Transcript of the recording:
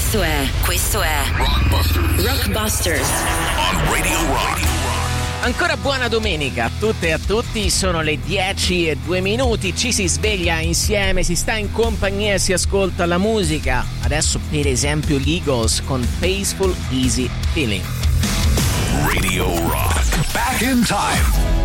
Questo è Rockbusters on Radio Rock. Ancora buona domenica a tutte e a tutti, sono le 10:02, ci si sveglia insieme, si sta in compagnia e si ascolta la musica. Adesso per esempio gli Eagles con Peaceful Easy Feeling. Radio Rock. Back in time.